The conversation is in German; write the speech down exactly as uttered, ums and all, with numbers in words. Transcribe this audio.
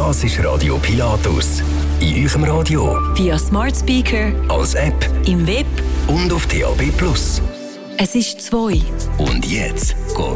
Das ist Radio Pilatus. In eurem Radio, via Smart Speaker, als App, im Web und auf D A B Plus. Es ist zwei. Und jetzt geht